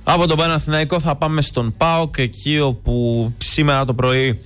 Από τον Παναθηναϊκό θα πάμε στον ΠΑΟΚ, εκεί όπου σήμερα το πρωί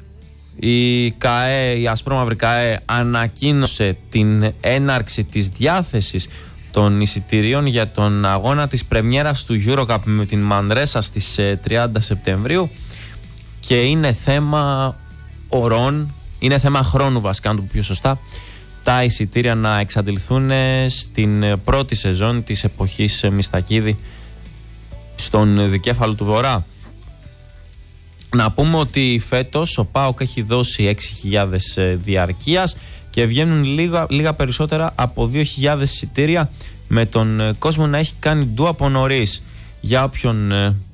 η ασπρόμαυρη ΚΑΕ ανακοίνωσε την έναρξη της διάθεσης των εισιτηρίων για τον αγώνα της πρεμιέρας του EuroCup με την Μανρέσα στις 30 Σεπτεμβρίου, και είναι θέμα ωρών, είναι θέμα χρόνου βασικά, να το πω πιο σωστά, τα εισιτήρια να εξαντληθούν στην πρώτη σεζόν της εποχής Μιστακίδη στον δικέφαλο του Βορρά. Να πούμε ότι φέτος ο ΠΑΟΚ έχει δώσει 6.000 διαρκείας και βγαίνουν λίγα περισσότερα από 2.000 εισιτήρια, με τον κόσμο να έχει κάνει ντου από νωρίς. Για όποιον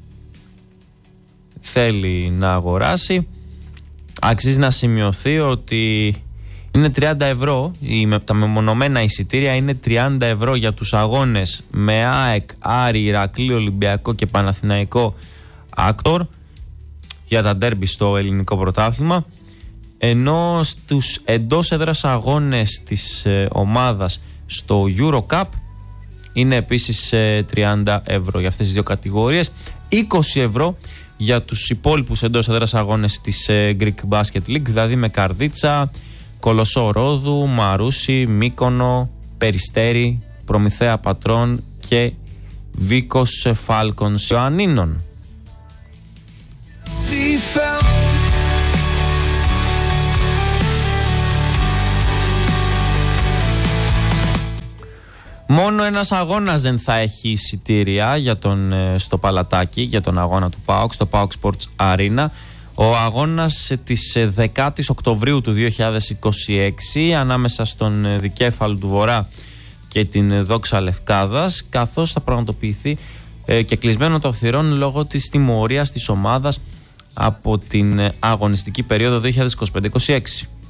θέλει να αγοράσει, αξίζει να σημειωθεί ότι είναι 30 ευρώ, τα μεμονωμένα εισιτήρια είναι 30 ευρώ για τους αγώνες με ΑΕΚ, Άρη, Ηρακλή, Ολυμπιακό και Παναθηναϊκό Άκτορ, για τα ντέρμπι στο ελληνικό πρωτάθλημα, ενώ στους εντός έδρας αγώνες της ομάδας στο EuroCup είναι επίσης 30 ευρώ για αυτές τις δύο κατηγορίες, 20 ευρώ για τους υπόλοιπους εντός έδρας αγώνες της Greek Basket League, δηλαδή με Καρδίτσα, Κολοσσό Ρόδου, Μαρούσι, Μύκονο, Περιστέρι, Προμηθέα Πατρών και Βίκος Φάλκονς Ιωαννίνων. Μόνο ένας αγώνας δεν θα έχει εισιτήρια στο Παλατάκι για τον αγώνα του ΠΑΟΚ, στο ΠΑΟΚ Sports Arena. Ο αγώνας της 10ης Οκτωβρίου του 2026 ανάμεσα στον δικέφαλο του Βορρά και την Δόξα Λευκάδας, καθώς θα πραγματοποιηθεί και κλεισμένο των θυρών λόγω της τιμωρίας της ομάδας από την αγωνιστική περίοδο 2025-26.